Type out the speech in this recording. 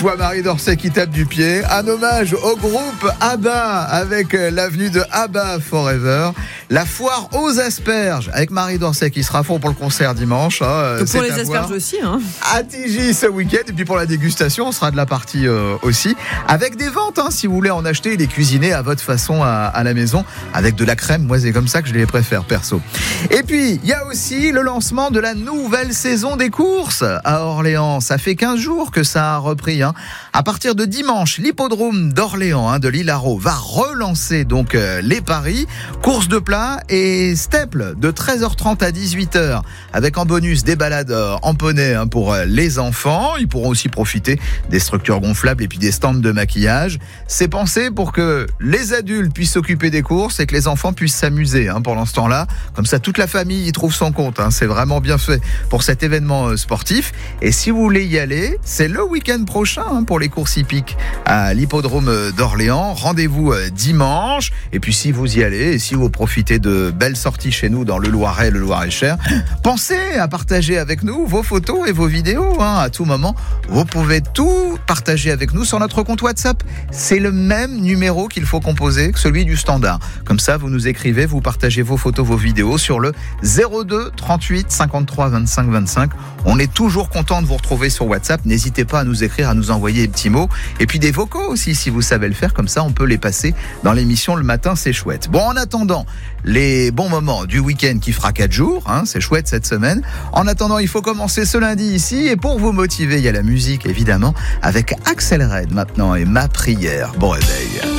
Je vois Marie Dorset qui tape du pied. Un hommage au groupe ABBA avec l'avenue de ABBA Forever. La foire aux asperges avec Marie Dorset qui sera à fond pour le concert dimanche. Pour les asperges aussi. À Tigy ce week-end. Et puis pour la dégustation, on sera de la partie aussi. Avec des ventes, si vous voulez en acheter et les cuisiner à votre façon à la maison. Avec de la crème. Moi, c'est comme ça que je les préfère, perso. Et puis, il y a aussi le lancement de la nouvelle saison des courses à Orléans. Ça fait 15 jours que ça a repris. À partir de dimanche, l'hippodrome d'Orléans, de l'Île-à-Raux, va relancer donc les paris, courses de plat et steppes de 13h30 à 18h, avec en bonus des balades en poney pour les enfants. Ils pourront aussi profiter des structures gonflables et puis des stands de maquillage. C'est pensé pour que les adultes puissent s'occuper des courses et que les enfants puissent s'amuser pendant ce temps-là. Comme ça, toute la famille y trouve son compte. C'est vraiment bien fait pour cet événement sportif. Et si vous voulez y aller, c'est le week-end prochain pour les courses hippiques à l'hippodrome d'Orléans. Rendez-vous dimanche. Et puis si vous y allez et si vous profitez de belles sorties chez nous dans le Loiret, le Loir-et-Cher, pensez à partager avec nous vos photos et vos vidéos. À tout moment, vous pouvez tout partager avec nous sur notre compte WhatsApp. C'est le même numéro qu'il faut composer que celui du standard. Comme ça, vous nous écrivez, vous partagez vos photos, vos vidéos sur le 02 38 53 25 25. On est toujours content de vous retrouver sur WhatsApp. N'hésitez pas à nous écrire, à nous envoyer des petits mots et puis des vocaux aussi si vous savez le faire, comme ça on peut les passer dans l'émission le matin, c'est chouette. Bon, en attendant les bons moments du week-end qui fera 4 jours, c'est chouette cette semaine. En attendant, il faut commencer ce lundi ici et pour vous motiver, il y a la musique évidemment avec Axel Red maintenant et Ma prière. Bon réveil.